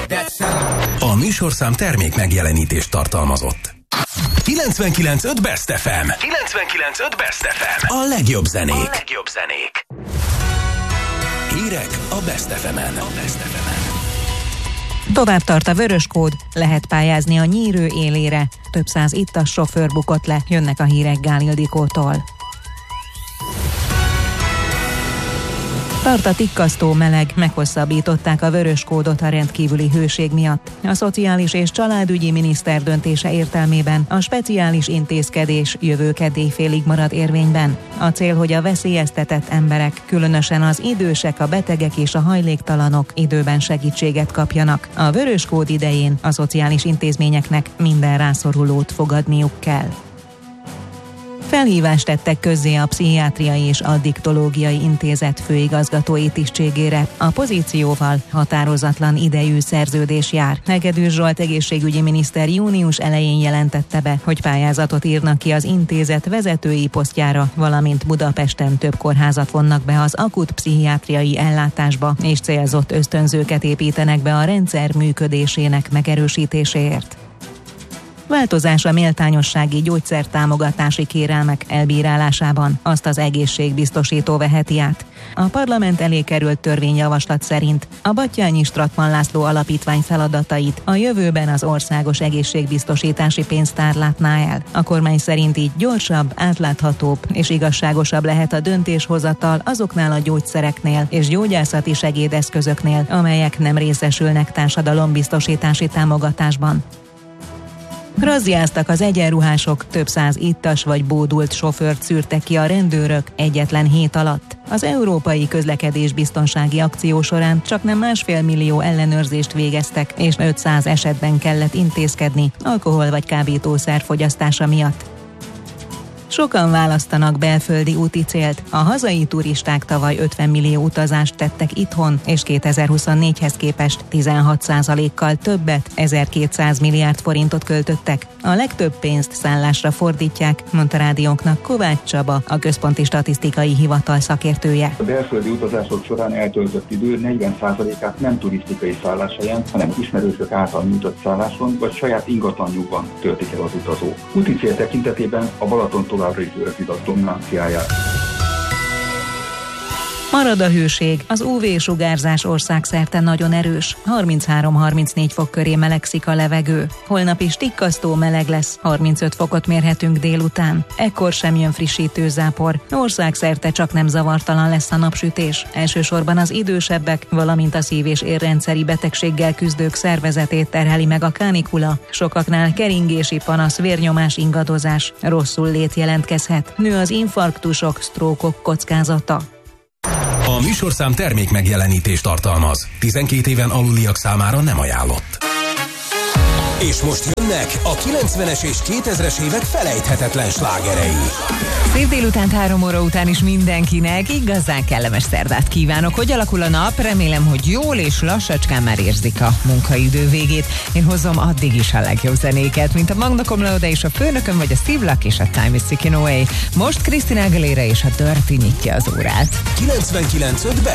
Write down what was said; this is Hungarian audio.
A műsorszám termék megjelenítést tartalmazott. 99.5 Best FM. 99.5 Best FM. A legjobb zenék. Hírek a Best FM-en. Tovább tart a vörös kód, lehet pályázni a Nyírő élére. Több száz ittas sofőr bukott le, jönnek a hírek Gál Ildikótól. Tart a tikkasztó meleg, meghosszabbították a vörös kódot a rendkívüli hőség miatt. A Szociális és Családügyi Miniszter döntése értelmében a speciális intézkedés jövő kedd éjfélig marad érvényben. A cél, hogy a veszélyeztetett emberek, különösen az idősek, a betegek és a hajléktalanok időben segítséget kapjanak. A vörös kód idején a szociális intézményeknek minden rászorulót fogadniuk kell. Felhívást tettek közzé a Pszichiátriai és Addiktológiai Intézet főigazgatói tisztségére. A pozícióval határozatlan idejű szerződés jár. Hegedűs Zsolt egészségügyi miniszter június elején jelentette be, hogy pályázatot írnak ki az intézet vezetői posztjára, valamint Budapesten több kórházat vonnak be az akut pszichiátriai ellátásba, és célzott ösztönzőket építenek be a rendszer működésének megerősítéséért. Változás a méltányossági gyógyszertámogatási kérelmek elbírálásában, azt az egészségbiztosító veheti át. A parlament elé került törvényjavaslat szerint a Batthyány Strattmann László Alapítvány feladatait a jövőben az Országos Egészségbiztosítási Pénztár látná el. A kormány szerint így gyorsabb, átláthatóbb és igazságosabb lehet a döntéshozatal azoknál a gyógyszereknél és gyógyászati segédeszközöknél, amelyek nem részesülnek társadalombiztosítási támogatásban. Razziáztak az egyenruhások, több száz ittas vagy bódult sofőrt szűrtek ki a rendőrök egyetlen hét alatt. Az Európai Közlekedésbiztonsági Akció során csaknem 1,5 millió ellenőrzést végeztek, és 500 esetben kellett intézkedni alkohol vagy kábítószer fogyasztása miatt. Sokan választanak belföldi úti célt. A hazai turisták tavaly 50 millió utazást tettek itthon, és 2024-hez képest 16%-kal többet, 1200 milliárd forintot költöttek. A legtöbb pénzt szállásra fordítják, mondta rádiónknak Kovács Csaba, a Központi Statisztikai Hivatal szakértője. A belföldi utazások során eltöltött idő 40%-át nem turisztikai szálláshelyen, hanem ismerősök által nyújtott szálláson, vagy saját ingatlanjukban töltik el az utazók. Úti cél tekintetében a Balaton továbbra is őrzi a dominanciáját. Marad a hőség, az UV-sugárzás országszerte nagyon erős, 33-34 fok köré melegszik a levegő. Holnap is tikkasztó meleg lesz, 35 fokot mérhetünk délután. Ekkor sem jön frissítő zápor, országszerte csaknem zavartalan lesz a napsütés. Elsősorban az idősebbek, valamint a szív- és érrendszeri betegséggel küzdők szervezetét terheli meg a kánikula. Sokaknál keringési panasz, vérnyomás ingadozás, rosszul lét jelentkezhet. Nő az infarktusok, sztrókok kockázata. A műsorszám termék megjelenítést tartalmaz. 12 éven aluliak számára nem ajánlott. És most jönnek a 90-es és 2000-es évek felejthetetlen slágerei. Szép délután 3 óra után is mindenkinek igazán kellemes szerdát kívánok. Hogy alakul a nap? Remélem, hogy jól és lassacskán már érzik a munkaidő végét. Én hozom addig is a legjobb zenéket, mint a Magna Cum Laude és a Főnököm, vagy a Steve Luck és a Time is Ticking Away. Most Christina Aguilera és a Dirty nyitja az órát. 99.5 Best